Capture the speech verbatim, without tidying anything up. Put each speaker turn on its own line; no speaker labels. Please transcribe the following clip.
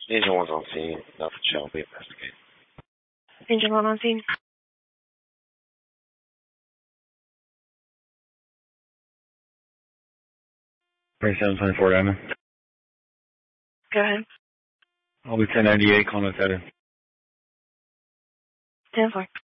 Angel one's on scene. Nothing shall be investigated.
Angel one on scene.
twenty-seven twenty-four Diamond.
Go ahead.
I'll be ten ninety-eight, calling us at it.
ten four.